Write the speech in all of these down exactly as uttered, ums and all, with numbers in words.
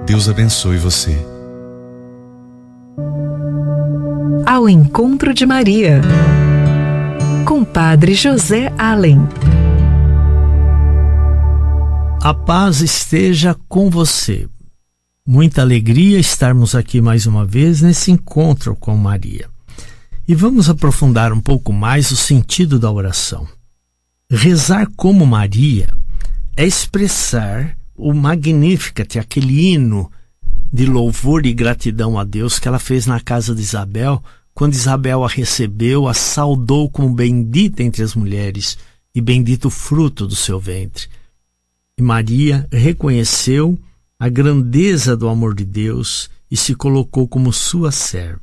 Deus abençoe você. Ao Encontro de Maria, com Padre José Allen. A paz esteja com você. Muita alegria estarmos aqui mais uma vez nesse encontro com Maria. E vamos aprofundar um pouco mais o sentido da oração. Rezar como Maria é expressar o Magnificat, aquele hino de louvor e gratidão a Deus que ela fez na casa de Isabel, quando Isabel a recebeu, a saudou como bendita entre as mulheres e bendito o fruto do seu ventre. E Maria reconheceu a grandeza do amor de Deus e se colocou como sua serva.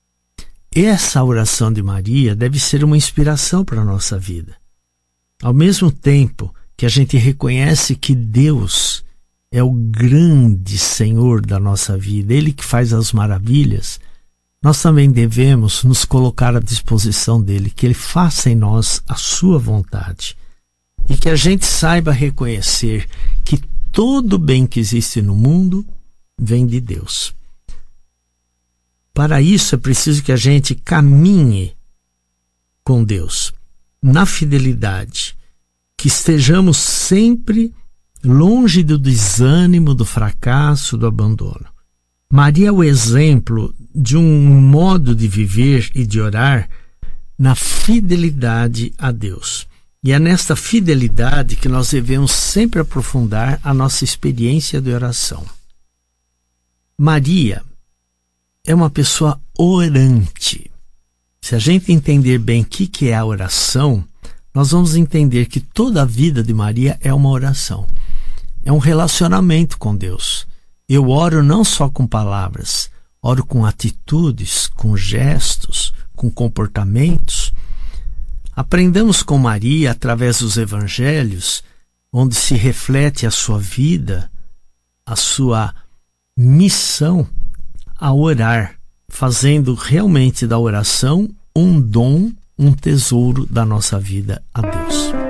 Essa oração de Maria deve ser uma inspiração para a nossa vida. Ao mesmo tempo que a gente reconhece que Deus é o grande Senhor da nossa vida, Ele que faz as maravilhas, nós também devemos nos colocar à disposição dEle, que Ele faça em nós a sua vontade. E que a gente saiba reconhecer que todo bem que existe no mundo vem de Deus. Para isso é preciso que a gente caminhe com Deus na fidelidade, que estejamos sempre longe do desânimo, do fracasso, do abandono. Maria é o exemplo de um modo de viver e de orar na fidelidade a Deus. E é nesta fidelidade que nós devemos sempre aprofundar a nossa experiência de oração. Maria é uma pessoa orante. Se a gente entender bem o que, que é a oração, nós vamos entender que toda a vida de Maria é uma oração. É um relacionamento com Deus. Eu oro não só com palavras, oro com atitudes, com gestos, com comportamentos. Aprendamos com Maria através dos evangelhos, onde se reflete a sua vida, a sua missão a orar, fazendo realmente da oração um dom, um tesouro da nossa vida a Deus.